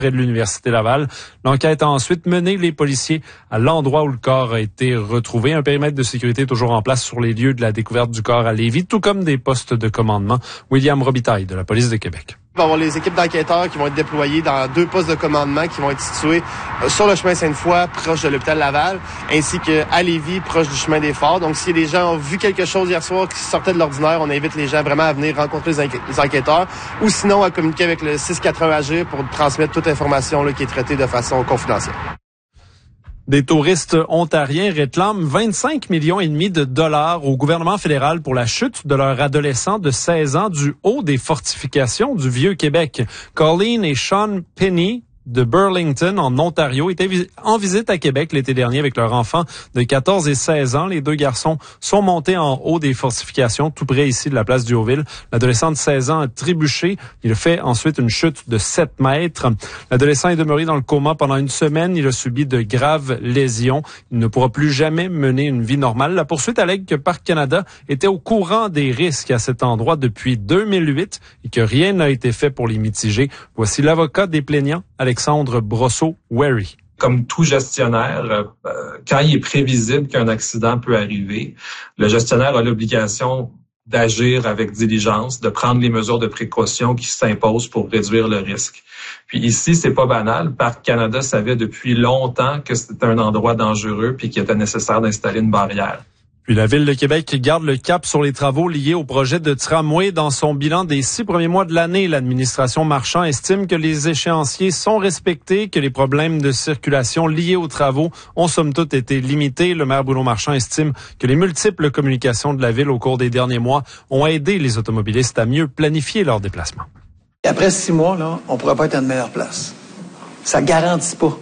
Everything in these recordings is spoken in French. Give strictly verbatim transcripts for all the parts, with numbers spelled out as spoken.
près de l'Université Laval. L'enquête a ensuite mené les policiers à l'endroit où le corps a été retrouvé. Un périmètre de sécurité est toujours en place sur les lieux de la découverte du corps à Lévis, tout comme des postes de commandement. William Robitaille de la police de Québec. Il va y avoir les équipes d'enquêteurs qui vont être déployées dans deux postes de commandement qui vont être situés sur le chemin Sainte-Foy, proche de l'hôpital Laval, ainsi qu'à Lévis, proche du chemin des Forts. Donc, si des gens ont vu quelque chose hier soir qui sortait de l'ordinaire, on invite les gens vraiment à venir rencontrer les, enquê- les enquêteurs ou sinon à communiquer avec le six cent quatre-vingts Agir pour transmettre toute information là, qui est traitée de façon confidentielle. Des touristes ontariens réclament vingt-cinq millions et demi de dollars au gouvernement fédéral pour la chute de leur adolescent de seize ans du haut des fortifications du Vieux-Québec. Colleen et Sean Penny de Burlington, en Ontario, étaient en visite à Québec l'été dernier avec leur enfant de quatorze et seize ans. Les deux garçons sont montés en haut des fortifications, tout près ici de la place du Haut-Ville. L'adolescent de seize ans a trébuché. Il a fait ensuite une chute de sept mètres. L'adolescent est demeuré dans le coma pendant une semaine. Il a subi de graves lésions. Il ne pourra plus jamais mener une vie normale. La poursuite allègue que Parc Canada était au courant des risques à cet endroit depuis deux mille huit et que rien n'a été fait pour les mitiger. Voici l'avocat des plaignants, Alexandre Brosseau-Wary. Comme tout gestionnaire, euh, quand il est prévisible qu'un accident peut arriver, le gestionnaire a l'obligation d'agir avec diligence, de prendre les mesures de précaution qui s'imposent pour réduire le risque. Puis ici, c'est pas banal. Parc Canada savait depuis longtemps que c'était un endroit dangereux puis qu'il était nécessaire d'installer une barrière. Puis la Ville de Québec garde le cap sur les travaux liés au projet de tramway. Dans son bilan des six premiers mois de l'année, l'administration Marchand estime que les échéanciers sont respectés, que les problèmes de circulation liés aux travaux ont somme toute été limités. Le maire Bruno Marchand estime que les multiples communications de la Ville au cours des derniers mois ont aidé les automobilistes à mieux planifier leurs déplacements. Après six mois, là, on pourrait pas être à une meilleure place. Ça garantit pas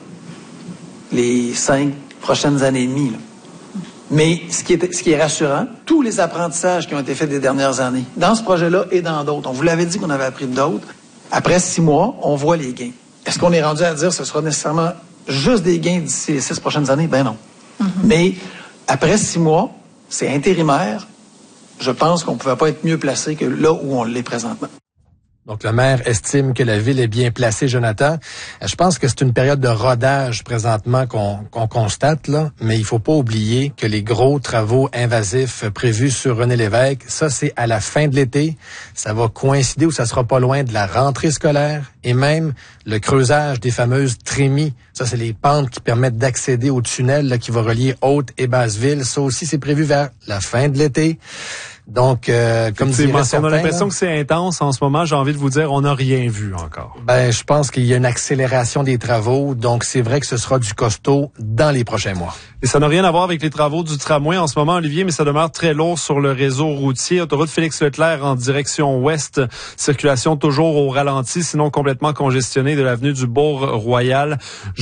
les cinq prochaines années et demie, là. Mais ce qui est, ce qui est rassurant, tous les apprentissages qui ont été faits des dernières années, dans ce projet-là et dans d'autres, on vous l'avait dit qu'on avait appris d'autres, après six mois, on voit les gains. Est-ce qu'on est rendu à dire que ce sera nécessairement juste des gains d'ici les six prochaines années? Ben non. Mm-hmm. Mais après six mois, c'est intérimaire. Je pense qu'on ne pouvait pas être mieux placé que là où on l'est présentement. Donc, le maire estime que la ville est bien placée, Jonathan. Je pense que c'est une période de rodage présentement qu'on, qu'on constate, là, mais il faut pas oublier que les gros travaux invasifs prévus sur René Lévesque, ça, c'est à la fin de l'été. Ça va coïncider ou ça sera pas loin de la rentrée scolaire et même le creusage des fameuses trémies. Ça, c'est les pentes qui permettent d'accéder au tunnel là, qui va relier Haute et Basse-Ville. Ça aussi, c'est prévu vers la fin de l'été. Donc, euh, comme dirait certains, on a l'impression là, que c'est intense en ce moment. J'ai envie de vous dire, on n'a rien vu encore. Ben, je pense qu'il y a une accélération des travaux. Donc, c'est vrai que ce sera du costaud dans les prochains mois. Et ça n'a rien à voir avec les travaux du tramway en ce moment, Olivier, mais ça demeure très lourd sur le réseau routier. Autoroute Félix-Leclerc en direction ouest. Circulation toujours au ralenti, sinon complètement congestionnée de l'avenue du Bourg-Royal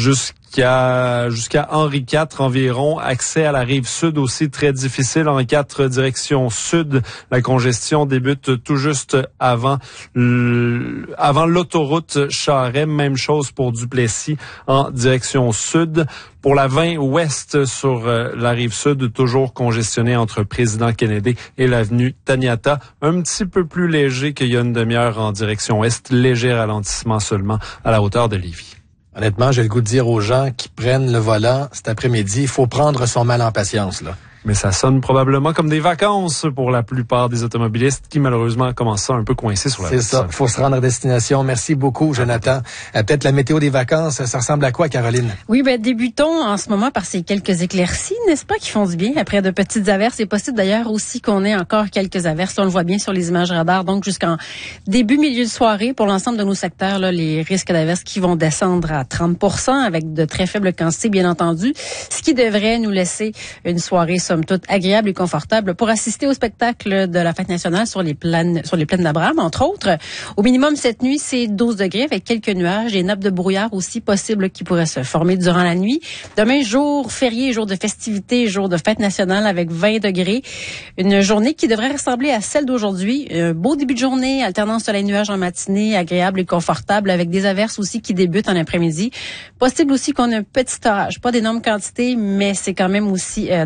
jusqu'à jusqu'à Henri quatre environ. Accès à la rive sud aussi très difficile en quatre directions sud. La congestion débute tout juste avant l', avant l'autoroute Charest. Même chose pour Duplessis en direction sud. Pour la vingt ouest sur euh, la rive sud, toujours congestionné entre Président Kennedy et l'avenue Taniata. Un petit peu plus léger qu'il y a une demi-heure en direction est. Léger ralentissement seulement à la hauteur de Lévis. Honnêtement, j'ai le goût de dire aux gens qui prennent le volant cet après-midi, il faut prendre son mal en patience, là. Mais ça sonne probablement comme des vacances pour la plupart des automobilistes qui, malheureusement, commencent ça un peu coincés sur la route. C'est ça. Il faut se rendre à destination. Merci beaucoup, Jonathan. Euh, peut-être la météo des vacances, ça ressemble à quoi, Caroline? Oui, ben, débutons en ce moment par ces quelques éclaircies, n'est-ce pas, qui font du bien après de petites averses. C'est possible d'ailleurs aussi qu'on ait encore quelques averses. On le voit bien sur les images radar. Donc, jusqu'en début, milieu de soirée, pour l'ensemble de nos secteurs, là, les risques d'averses qui vont descendre à trente pour cent avec de très faibles quantités, bien entendu. Ce qui devrait nous laisser une soirée, somme toute, agréable et confortable pour assister au spectacle de la Fête nationale sur les plaines, sur les plaines d'Abraham, entre autres. Au minimum, cette nuit, c'est douze degrés avec quelques nuages et nappes de brouillard aussi possibles qui pourraient se former durant la nuit. Demain, jour férié, jour de festivité, jour de Fête nationale avec vingt degrés. Une journée qui devrait ressembler à celle d'aujourd'hui. Un beau début de journée, alternance soleil-nuage en matinée, agréable et confortable avec des averses aussi qui débutent en après-midi. Possible aussi qu'on ait un petit orage. Pas d'énormes quantités, mais c'est quand même aussi euh, dans les cartons.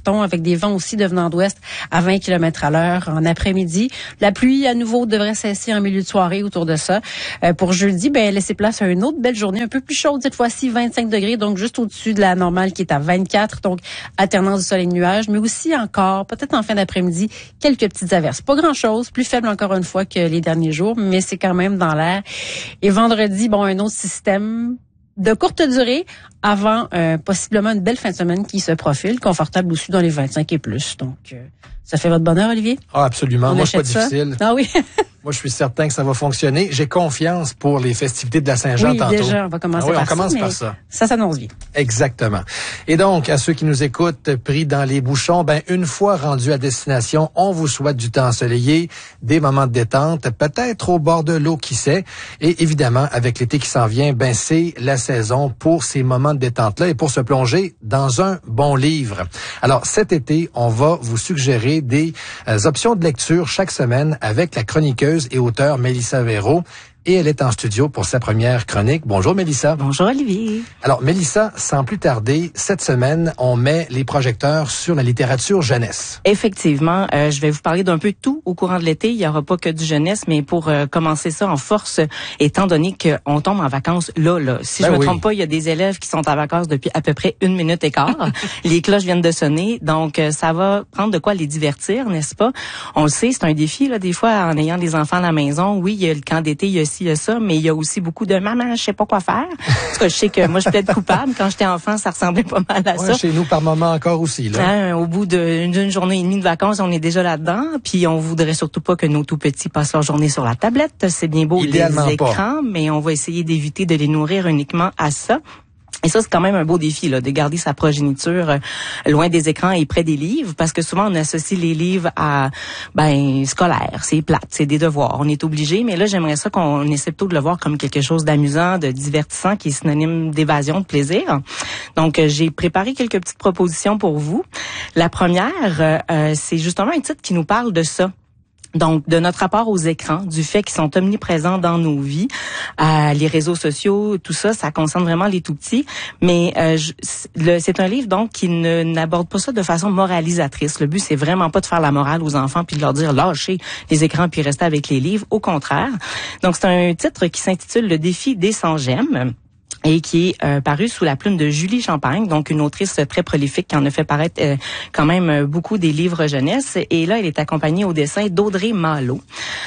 carton avec des vents aussi de venant d'ouest à vingt kilomètres à l'heure en après-midi. La pluie, à nouveau, devrait cesser en milieu de soirée autour de ça. Euh, pour jeudi, ben laissez place à une autre belle journée, un peu plus chaude cette fois-ci, vingt-cinq degrés, donc juste au-dessus de la normale qui est à vingt-quatre, donc alternance du soleil et nuages, mais aussi encore, peut-être en fin d'après-midi, quelques petites averses. Pas grand-chose, plus faible encore une fois que les derniers jours, mais c'est quand même dans l'air. Et vendredi, bon, un autre système de courte durée avant euh, possiblement une belle fin de semaine qui se profile, confortable aussi dans les vingt-cinq et plus. Donc, euh, ça fait votre bonheur, Olivier? Ah, absolument. On Moi, je suis pas ça? difficile. Ah oui. Moi, je suis certain que ça va fonctionner. J'ai confiance pour les festivités de la Saint-Jean oui, tantôt. déjà, on va commencer ah oui, par on commence ça. par ça. Ça s'annonce bien. Exactement. Et donc, à ceux qui nous écoutent, pris dans les bouchons, ben une fois rendus à destination, on vous souhaite du temps ensoleillé, des moments de détente, peut-être au bord de l'eau, qui sait. Et évidemment, avec l'été qui s'en vient, ben c'est la saison pour ces moments de détente-là et pour se plonger dans un bon livre. Alors, cet été, on va vous suggérer des euh, options de lecture chaque semaine avec la chroniqueuse et auteure Mélissa Véro. Et elle est en studio pour sa première chronique. Bonjour Mélissa. Bonjour Olivier. Alors Mélissa, sans plus tarder, cette semaine, on met les projecteurs sur la littérature jeunesse. Effectivement, euh, je vais vous parler d'un peu de tout au courant de l'été. Il n'y aura pas que du jeunesse, mais pour euh, commencer ça en force, étant donné qu'on tombe en vacances là, là. Si ben je me oui. trompe pas, il y a des élèves qui sont en vacances depuis à peu près une minute et quart. Les cloches viennent de sonner, donc euh, ça va prendre de quoi les divertir, n'est-ce pas? On le sait, c'est un défi là des fois en ayant des enfants à la maison. Oui, il y a le camp d'été, il y a il y a ça, mais il y a aussi beaucoup de maman, je sais pas quoi faire. En tout cas, je sais que moi je plaide coupable. Quand j'étais enfant, ça ressemblait pas mal à ouais, ça. Chez nous, par moment encore aussi là. Hein, au bout de, d'une journée et demie de vacances, on est déjà là-dedans. Puis on voudrait surtout pas que nos tout petits passent leur journée sur la tablette. C'est bien beau les écrans, pas. Mais on va essayer d'éviter de les nourrir uniquement à ça. Et ça, c'est quand même un beau défi, là, de garder sa progéniture euh, loin des écrans et près des livres, parce que souvent, on associe les livres à, ben, scolaire, c'est plate, c'est des devoirs, on est obligé, mais là, j'aimerais ça qu'on essaie plutôt de le voir comme quelque chose d'amusant, de divertissant, qui est synonyme d'évasion, de plaisir. Donc, euh, j'ai préparé quelques petites propositions pour vous. La première, euh, c'est justement un titre qui nous parle de ça. Donc, de notre rapport aux écrans, du fait qu'ils sont omniprésents dans nos vies, euh, les réseaux sociaux, tout ça, ça concerne vraiment les tout-petits. Mais euh, je, le, c'est un livre, donc, qui ne, n'aborde pas ça de façon moralisatrice. Le but, c'est vraiment pas de faire la morale aux enfants puis de leur dire lâchez les écrans puis restez avec les livres. Au contraire. Donc, c'est un titre qui s'intitule « Le défi des cent gemmes ». Et qui est euh, paru sous la plume de Julie Champagne, donc une autrice très prolifique qui en a fait paraître euh, quand même beaucoup des livres jeunesse. Et là, elle est accompagnée au dessin d'Audrey Malo.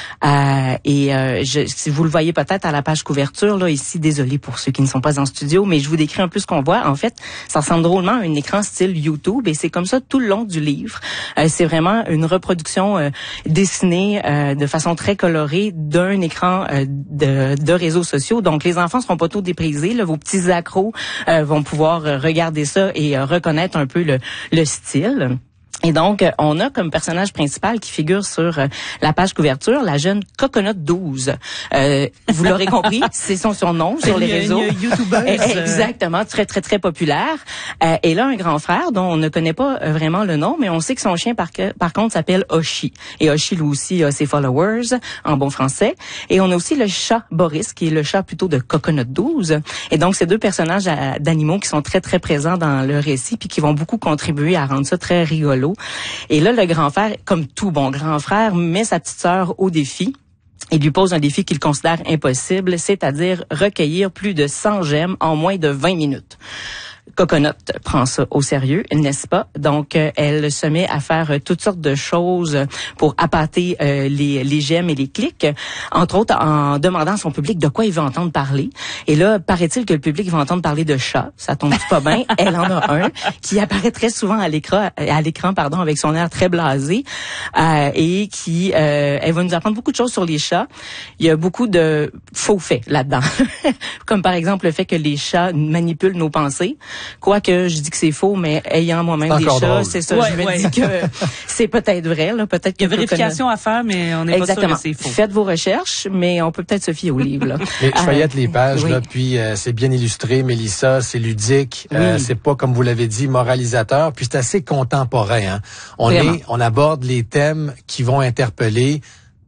Euh, et euh, je, si vous le voyez peut-être à la page couverture, là ici, désolé pour ceux qui ne sont pas en studio, mais je vous décris un peu ce qu'on voit. En fait, ça ressemble drôlement à un écran style YouTube, et c'est comme ça tout le long du livre. Euh, c'est vraiment une reproduction euh, dessinée euh, de façon très colorée d'un écran euh, de, de réseaux sociaux. Donc, les enfants seront pas trop déprisés, là. Vos petits accros euh, vont pouvoir euh, regarder ça et euh, reconnaître un peu le, le style. Et donc, on a comme personnage principal qui figure sur euh, la page couverture la jeune Coconut douze. Euh, vous l'aurez compris, c'est son surnom sur les réseaux. Une YouTubeuse. Exactement, très, très, très populaire. Euh, et là, un grand frère dont on ne connaît pas euh, vraiment le nom, mais on sait que son chien, par, par contre, s'appelle Oshi. Et Oshi, lui aussi, a ses followers, en bon français. Et on a aussi le chat Boris, qui est le chat plutôt de Coconut douze. Et donc, ces deux personnages à, d'animaux qui sont très, très présents dans le récit, puis qui vont beaucoup contribuer à rendre ça très rigolo. Et là, le grand frère, comme tout bon grand frère, met sa petite sœur au défi. Il lui pose un défi qu'il considère impossible, c'est-à-dire recueillir plus de cent gemmes en moins de vingt minutes. Coconut prend ça au sérieux, n'est-ce pas? Donc, euh, elle se met à faire euh, toutes sortes de choses pour appâter euh, les, les gemmes et les clics, entre autres en demandant à son public de quoi il veut entendre parler. Et là, paraît-il que le public va entendre parler de chats. Ça tombe pas bien. Elle en a un qui apparaît très souvent à l'écran, à l'écran, pardon, avec son air très blasé, euh, et qui, euh, elle va nous apprendre beaucoup de choses sur les chats. Il y a beaucoup de faux faits là-dedans, comme par exemple le fait que les chats manipulent nos pensées. Quoique, je dis que c'est faux, mais ayant moi-même des chats, drôle. C'est ça, ouais, je me ouais. dis que c'est peut-être vrai, là, peut-être que... Il y a vérification à faire, mais on n'est pas sûr que c'est faux. Faites vos recherches, mais on peut peut-être se fier au livre, là. Mais je feuillette euh, les pages, oui. là, puis euh, c'est bien illustré, Mélissa, c'est ludique, oui. euh, c'est pas, comme vous l'avez dit, moralisateur, puis c'est assez contemporain, hein. On Vraiment. est, on aborde les thèmes qui vont interpeller, puis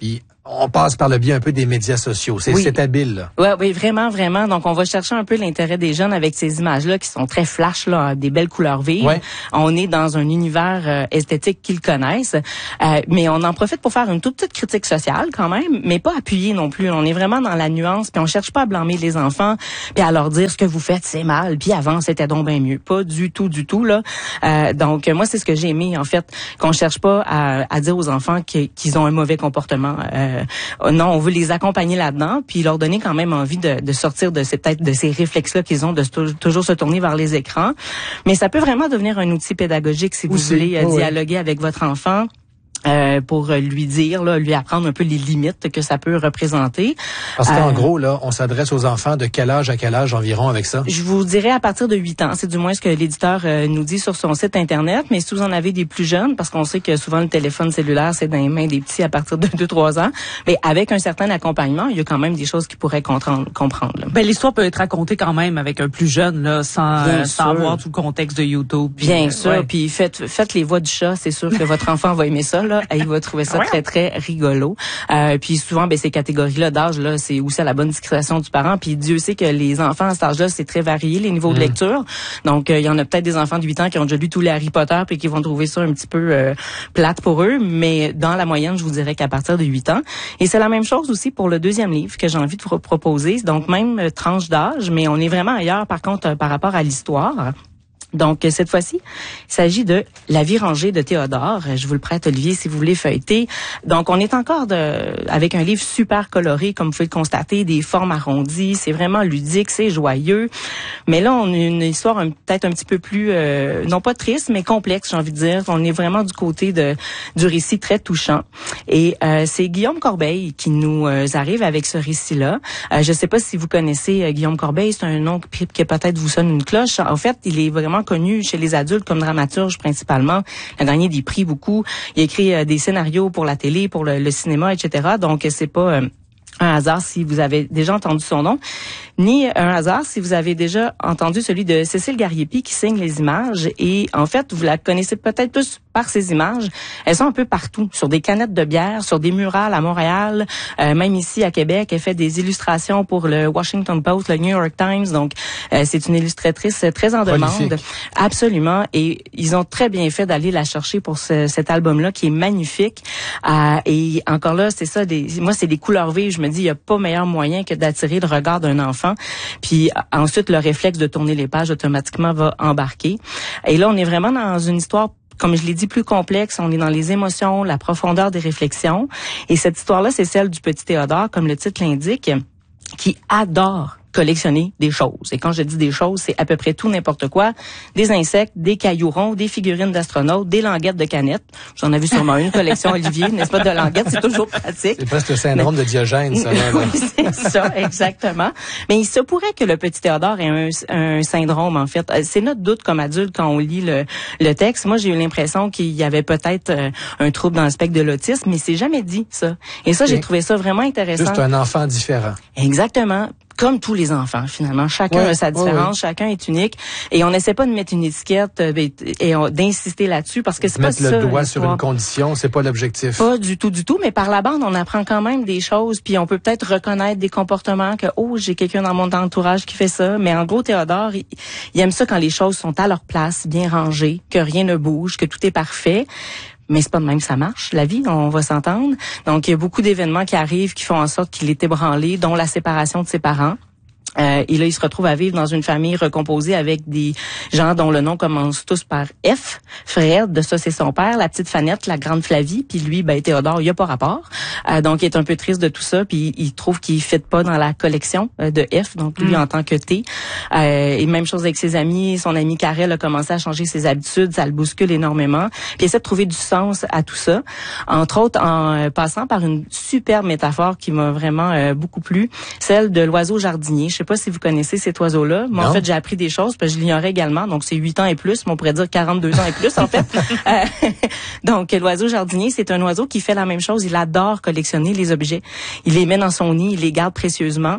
on passe par le biais un peu des médias sociaux. C'est, oui. c'est habile, là. Ouais, oui, vraiment, vraiment. Donc, on va chercher un peu l'intérêt des jeunes avec ces images-là qui sont très flash, là, des belles couleurs vives. Ouais. On est dans un univers euh, esthétique qu'ils connaissent, euh, mais on en profite pour faire une toute petite critique sociale quand même, mais pas appuyée non plus. On est vraiment dans la nuance, puis on cherche pas à blâmer les enfants, puis à leur dire ce que vous faites, c'est mal, puis avant, c'était donc bien mieux. Pas du tout, du tout, là. Euh, donc, moi, c'est ce que j'ai aimé, en fait, qu'on cherche pas à, à dire aux enfants qu'ils, qu'ils ont un mauvais comportement. Euh, non, on veut les accompagner là-dedans, puis leur donner quand même envie de, de sortir de ces peut-être de ces réflexes-là qu'ils ont de tou- toujours se tourner vers les écrans. Mais ça peut vraiment devenir un outil pédagogique si vous Aussi, voulez oh dialoguer oui. avec votre enfant. Euh, pour lui dire, là, lui apprendre un peu les limites que ça peut représenter. Parce qu'en euh, gros, là, on s'adresse aux enfants de quel âge à quel âge environ avec ça? Je vous dirais à partir de huit ans. C'est du moins ce que l'éditeur euh, nous dit sur son site Internet. Mais si vous en avez des plus jeunes, parce qu'on sait que souvent le téléphone cellulaire, c'est dans les mains des petits à partir de deux trois ans, mais avec un certain accompagnement, il y a quand même des choses qu'ils pourraient comprendre. comprendre là. Ben, l'histoire peut être racontée quand même avec un plus jeune, là, sans, euh, sans avoir tout le contexte de YouTube. Puis, Bien euh, sûr. Ouais. Puis faites, faites les voix du chat. C'est sûr que votre enfant va aimer ça, là. Il va trouver ça très, très rigolo. Euh, puis souvent, ben, ces catégories-là d'âge, là, c'est aussi à la bonne discrétion du parent. Puis Dieu sait que les enfants à cet âge-là, c'est très varié, les niveaux mmh. de lecture. Donc, il euh, y en a peut-être des enfants de huit ans qui ont déjà lu tous les Harry Potter puis qui vont trouver ça un petit peu euh, plate pour eux. Mais dans la moyenne, je vous dirais qu'à partir de huit ans. Et c'est la même chose aussi pour le deuxième livre que j'ai envie de vous proposer. Donc, même euh, tranche d'âge, mais on est vraiment ailleurs, par contre, euh, par rapport à l'histoire. Donc, cette fois-ci, il s'agit de La vie rangée de Théodore. Je vous le prête, Olivier, si vous voulez feuilleter. Donc, on est encore de, avec un livre super coloré, comme vous pouvez le constater, des formes arrondies. C'est vraiment ludique, c'est joyeux. Mais là, on a une histoire un, peut-être un petit peu plus, euh, non pas triste, mais complexe, j'ai envie de dire. On est vraiment du côté de du récit très touchant. Et euh, c'est Guillaume Corbeil qui nous euh, arrive avec ce récit-là. Euh, je ne sais pas si vous connaissez euh, Guillaume Corbeil. C'est un nom qui, qui peut-être vous sonne une cloche. En fait, il est vraiment connu chez les adultes comme dramaturge principalement. Il a gagné des prix beaucoup. Il a écrit euh, des scénarios pour la télé, pour le, le cinéma, et cetera. Donc, c'est pas euh, un hasard si vous avez déjà entendu son nom, ni un hasard si vous avez déjà entendu celui de Cécile Gariepi qui signe les images. Et en fait, vous la connaissez peut-être plus par ces images. Elles sont un peu partout, sur des canettes de bière, sur des murales à Montréal, euh, même ici à Québec. Elle fait des illustrations pour le Washington Post, le New York Times. Donc, euh, c'est une illustratrice très en demande. Prolifique. Absolument. Et ils ont très bien fait d'aller la chercher pour ce, cet album-là qui est magnifique. Euh, et encore là, c'est ça. Des, moi, c'est des couleurs vives. Je me dis, il n'y a pas meilleur moyen que d'attirer le regard d'un enfant. Puis ensuite, le réflexe de tourner les pages automatiquement va embarquer. Et là, on est vraiment dans une histoire, comme je l'ai dit, plus complexe. On est dans les émotions, la profondeur des réflexions. Et cette histoire-là, c'est celle du petit Théodore, comme le titre l'indique, qui adore collectionner des choses. Et quand je dis des choses, c'est à peu près tout, n'importe quoi. Des insectes, des cailloux ronds, des figurines d'astronautes, des languettes de canettes. J'en ai vu sûrement une collection, Olivier, n'est-ce pas, de languettes? C'est toujours pratique. C'est presque le syndrome Mais... de Diogène, ça. Là, là. Oui, c'est ça, exactement. Mais il se pourrait que le petit Théodore ait un, un syndrome, en fait. C'est notre doute comme adulte quand on lit le, le texte. Moi, j'ai eu l'impression qu'il y avait peut-être euh, un trouble dans le spectre de l'autisme, mais c'est jamais dit, ça. Et ça, okay. J'ai trouvé ça vraiment intéressant. Juste un enfant différent. Exactement. Comme tous les enfants, finalement. Chacun ouais, a sa différence, ouais, chacun est unique. Et on n'essaie pas de mettre une étiquette euh, et on, d'insister là-dessus parce que c'est mettre pas ça. Mettre le doigt sur une condition, c'est pas l'objectif. Pas du tout, du tout. Mais par la bande, on apprend quand même des choses. Puis on peut peut-être reconnaître des comportements que, oh, j'ai quelqu'un dans mon entourage qui fait ça. Mais en gros, Théodore, il, il aime ça quand les choses sont à leur place, bien rangées, que rien ne bouge, que tout est parfait. Mais c'est pas de même que ça marche, la vie, on va s'entendre. Donc, il y a beaucoup d'événements qui arrivent qui font en sorte qu'il est ébranlé, dont la séparation de ses parents. Euh, et là, il se retrouve à vivre dans une famille recomposée avec des gens dont le nom commence tous par F. Fred, ça c'est son père, la petite Fanette, la grande Flavie, puis lui, ben Théodore, il y a pas rapport. Euh, donc, il est un peu triste de tout ça, puis il trouve qu'il fit pas dans la collection euh, de F, donc lui mm. en tant que T. Euh, et même chose avec ses amis, son ami Karel a commencé à changer ses habitudes, ça le bouscule énormément. Puis il essaie de trouver du sens à tout ça, entre autres en euh, passant par une superbe métaphore qui m'a vraiment euh, beaucoup plu, celle de l'oiseau jardinier. Je sais pas si vous connaissez cet oiseau-là. Moi, en fait, j'ai appris des choses, parce que je l'ignorais également. Donc, c'est huit ans et plus, mais on pourrait dire quarante-deux ans et plus, en fait. euh, donc, l'oiseau jardinier, c'est un oiseau qui fait la même chose. Il adore collectionner les objets. Il les met dans son nid, il les garde précieusement.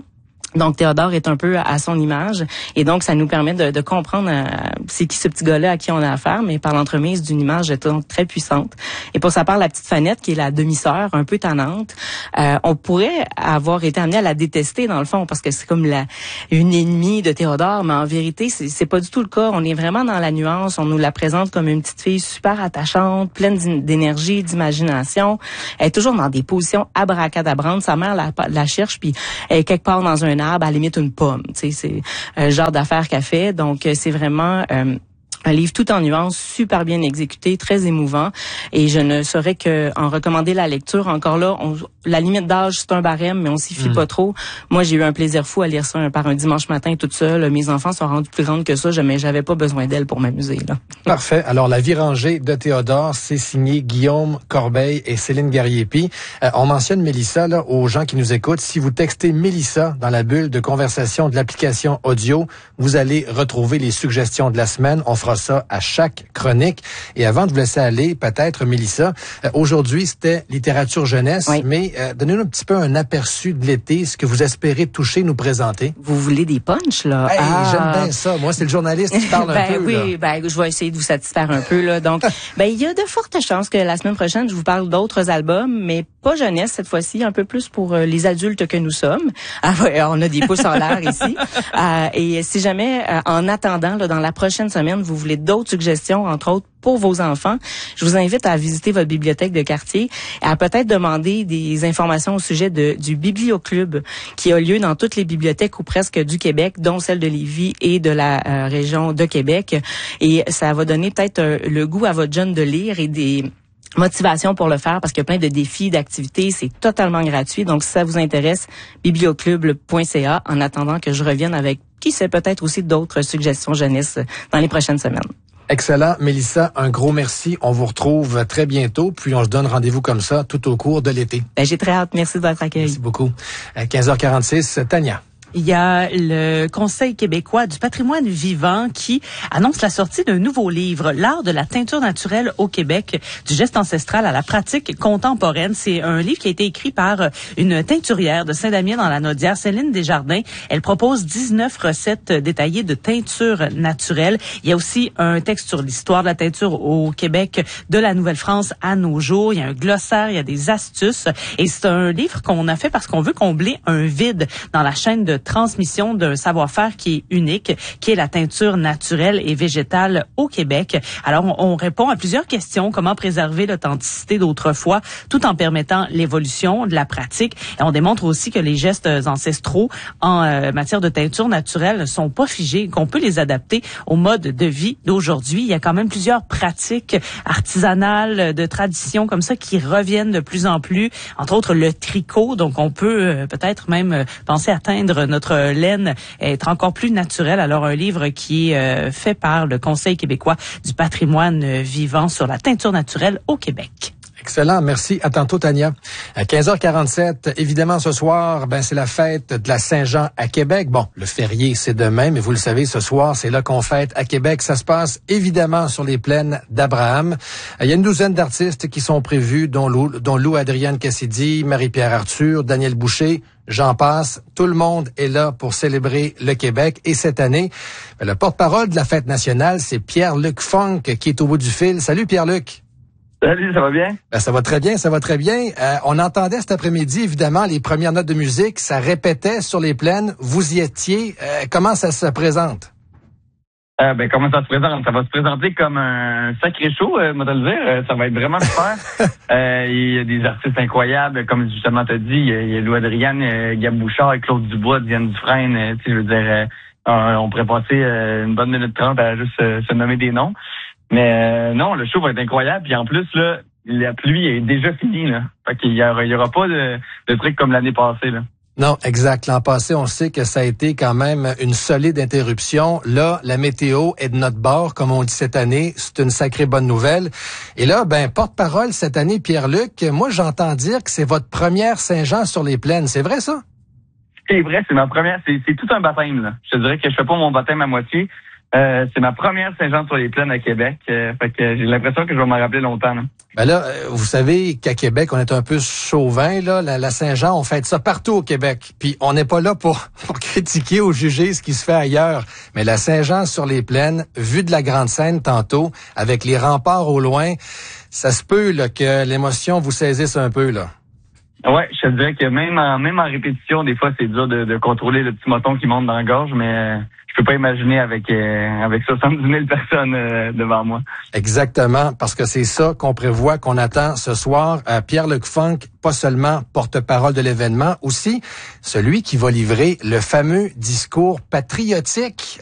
Donc, Théodore est un peu à son image. Et donc, ça nous permet de, de comprendre euh, c'est qui ce petit gars-là à qui on a affaire, mais par l'entremise d'une image très puissante. Et pour sa part, la petite Fanette, qui est la demi-sœur, un peu tannante, euh, on pourrait avoir été amené à la détester, dans le fond, parce que c'est comme la une ennemie de Théodore, mais en vérité, c'est, c'est pas du tout le cas. On est vraiment dans la nuance. On nous la présente comme une petite fille super attachante, pleine d'énergie, d'imagination. Elle est toujours dans des positions abracadabrantes. Sa mère la, la cherche, puis elle est quelque part dans un arbre, à la limite une pomme. Tu sais, c'est le genre d'affaires qu'elle fait. Donc, c'est vraiment euh, un livre tout en nuances, super bien exécuté, très émouvant. Et je ne saurais que en recommander la lecture. Encore là, on, la limite d'âge, c'est un barème, mais on s'y fie mmh. pas trop. Moi, j'ai eu un plaisir fou à lire ça un, par un dimanche matin toute seule. Mes enfants sont rendus plus grandes que ça, mais j'avais pas besoin d'elles pour m'amuser. Là. Parfait. Alors, La vie rangée de Théodore, c'est signé Guillaume Corbeil et Céline Garriépi. Euh, on mentionne Mélissa là, aux gens qui nous écoutent. Si vous textez Mélissa dans la bulle de conversation de l'application audio, vous allez retrouver les suggestions de la semaine. On fera ça à chaque chronique. Et avant de vous laisser aller, peut-être, Mélissa, euh, aujourd'hui, c'était littérature jeunesse, oui. mais euh, donnez-nous un petit peu un aperçu de l'été, ce que vous espérez toucher, nous présenter. Vous voulez des punchs, là? Hey, ah. J'aime bien ça. Moi, c'est le journaliste qui parle ben, un peu. Oui, là. ben, je vais essayer de vous satisfaire un peu. Là. Donc, ben, il y a de fortes chances que la semaine prochaine, je vous parle d'autres albums, mais pas jeunesse cette fois-ci, un peu plus pour euh, les adultes que nous sommes. Ah, ouais, on a des pouces en l'air ici. Euh, et si jamais, euh, en attendant, là, dans la prochaine semaine, vous voulez d'autres suggestions, entre autres, pour vos enfants, je vous invite à visiter votre bibliothèque de quartier et à peut-être demander des informations au sujet de, du Biblioclub qui a lieu dans toutes les bibliothèques ou presque du Québec, dont celle de Lévis et de la euh, région de Québec. Et ça va donner peut-être euh, le goût à votre jeune de lire et des motivation pour le faire parce qu'il y a plein de défis, d'activités, c'est totalement gratuit. Donc, si ça vous intéresse, biblioclub point c a en attendant que je revienne avec, qui sait, peut-être aussi d'autres suggestions jeunesse dans les prochaines semaines. Excellent. Mélissa, un gros merci. On vous retrouve très bientôt, puis on se donne rendez-vous comme ça tout au cours de l'été. Ben, j'ai très hâte. Merci de votre accueil. Merci beaucoup. À quinze heures quarante-six, Tania. Il y a le Conseil québécois du patrimoine vivant qui annonce la sortie d'un nouveau livre, L'art de la teinture naturelle au Québec, du geste ancestral à la pratique contemporaine. C'est un livre qui a été écrit par une teinturière de Saint-Damien-dans-la-Naudière, Céline Desjardins. Elle propose dix-neuf recettes détaillées de teinture naturelle. Il y a aussi un texte sur l'histoire de la teinture au Québec, de la Nouvelle-France à nos jours. Il y a un glossaire, il y a des astuces. Et c'est un livre qu'on a fait parce qu'on veut combler un vide dans la chaîne de transmission d'un savoir-faire qui est unique, qui est la teinture naturelle et végétale au Québec. Alors, on, on répond à plusieurs questions. Comment préserver l'authenticité d'autrefois, tout en permettant l'évolution de la pratique. Et on démontre aussi que les gestes ancestraux en euh, matière de teinture naturelle ne sont pas figés, qu'on peut les adapter au mode de vie d'aujourd'hui. Il y a quand même plusieurs pratiques artisanales, de traditions comme ça qui reviennent de plus en plus. Entre autres, le tricot. Donc, on peut euh, peut-être même euh, penser à teindre notre laine, être encore plus naturelle. Alors, un livre qui est euh, fait par le Conseil québécois du patrimoine vivant sur la teinture naturelle au Québec. Excellent, merci. À tantôt, Tania. À quinze heures quarante-sept, évidemment, ce soir, ben c'est la fête de la Saint-Jean à Québec. Bon, le férié, c'est demain, mais vous le savez, ce soir, c'est là qu'on fête à Québec. Ça se passe évidemment sur les plaines d'Abraham. Il y a une douzaine d'artistes qui sont prévus, dont Lou, dont Lou Adrienne Cassidy, Marie-Pierre Arthur, Daniel Boucher, j'en passe. Tout le monde est là pour célébrer le Québec. Et cette année, le porte-parole de la fête nationale, c'est Pierre-Luc Funk qui est au bout du fil. Salut Pierre-Luc. Salut, ça va bien? Ben, ça va très bien, ça va très bien. Euh, on entendait cet après-midi, évidemment, les premières notes de musique. Ça répétait sur les plaines. Vous y étiez. Euh, comment ça se présente? Euh, ben, comment ça se présente? Ça va se présenter comme un sacré show, euh, moi, te le dire. Euh, ça va être vraiment super. euh, il y a des artistes incroyables, comme justement t'as dit. Il y a, il y a Lou Adrienne, euh, Gab Bouchard, Claude Dubois, Diane Dufresne. Euh, tu sais, je veux dire, euh, on pourrait passer euh, une bonne minute trente à juste euh, se nommer des noms. Mais euh, non, le show va être incroyable. Puis en plus, là, la pluie est déjà finie. Là. Fait qu'il y aura, il y aura pas de, de trucs comme l'année passée. Là. Non, exact. L'an passé, on sait que ça a été quand même une solide interruption. Là, la météo est de notre bord, comme on dit cette année. C'est une sacrée bonne nouvelle. Et là, ben, porte-parole cette année, Pierre-Luc, moi, j'entends dire que c'est votre première Saint-Jean sur les plaines. C'est vrai, ça? C'est vrai, c'est ma première. C'est, c'est tout un baptême. Là. Je te dirais que je fais pas mon baptême à moitié. Euh, c'est ma première Saint-Jean-sur-les-Plaines à Québec. Euh, fait que j'ai l'impression que je vais m'en rappeler longtemps. Là. Ben là, vous savez qu'à Québec, on est un peu chauvin, là. La, la Saint-Jean, on fête ça partout au Québec. Puis on n'est pas là pour, pour critiquer ou juger ce qui se fait ailleurs. Mais la Saint-Jean-sur-les-Plaines, vue de la Grande Seine tantôt, avec les remparts au loin, ça se peut là, que l'émotion vous saisisse un peu, là. Ouais, je te dirais que même en, même en répétition, des fois, c'est dur de, de contrôler le petit moton qui monte dans la gorge, mais euh, je peux pas imaginer avec euh, avec soixante-dix mille personnes euh, devant moi. Exactement, parce que c'est ça qu'on prévoit, qu'on attend ce soir. Euh, Pierre-Luc Funk, pas seulement porte-parole de l'événement, aussi celui qui va livrer le fameux discours patriotique.